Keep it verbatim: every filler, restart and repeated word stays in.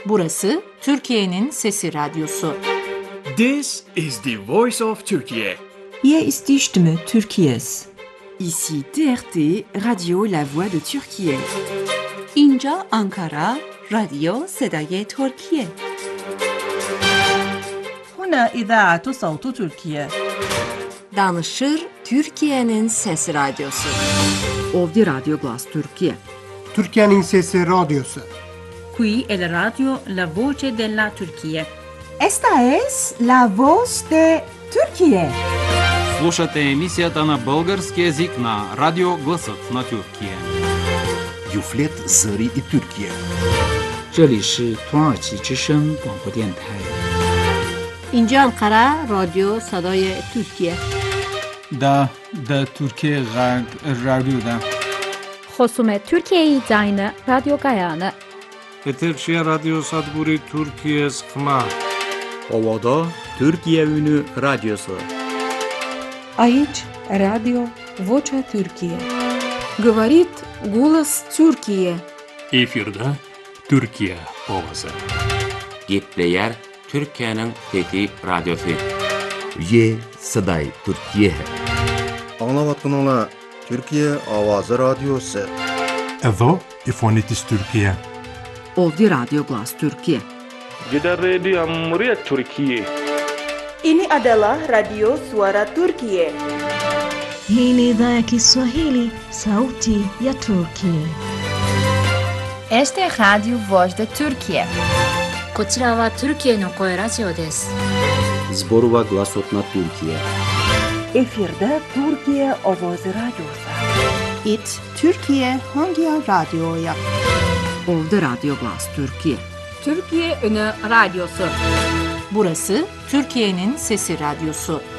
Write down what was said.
Burası Türkiye'nin Sesi Radyosu. This is the voice of Turkey. Hier ist die Stimme Türkiye's. Ici T R T, Radio La Voix de Türkiye. اینجا آنکارا، رادیو صدای ترکیه. هنا إذاعة صوت تركيا. Danışır Türkiye'nin Sesi Radyosu. Ovdje Radio Glas Türkiye. Türkiye'nin Sesi Radyosu. Qui è la radio La Voce della Turchia. Esta es La Voz de Türkiye. Слушате емисията на български език на Радио Гласът на Тюркия. Юфлет Зари и Türkiye. 这里是土耳其之声广播电台。 اینجا انقره رادیو صدای ترکیه. دا دا Türkiye Radyo'da. خصوم Türkiye Yayını Radyo Gayane. Eterşehir Radyo Sadburi Türkiye Sıkma. Ovada Türkiye Ünü Radyosu. Aici Radio Vocea Türkiye. Говорит голос Türkiye. Efirde Türkiye Ovası. Gepleyer Türkiye'nin Fethi Radyosu. Ye Saday Türkiye. Anlavatkanlar Türkiye Avazı Radyosu. Evo İfonitis Türkiye. Ovdje Radio Glas Türkiye. Jeda Radio Amriya Türkiye. Ini adalah Radio Suara Turkiye. Hii ni idhaa ya Kiswahili, Sauti ya Turkiye. Este es Radio Voz de Turkiye. こちらはトルキエの声ラジオです。 Zborova Glasot na Türkiye. Efirde Türkiye Ovozi Radyosu. It Türkiye Hangi Radyo'ya? Ovdje Radio Glas Türkiye. Türkiye Ünü Radyosu. Burası Türkiye'nin Sesi Radyosu.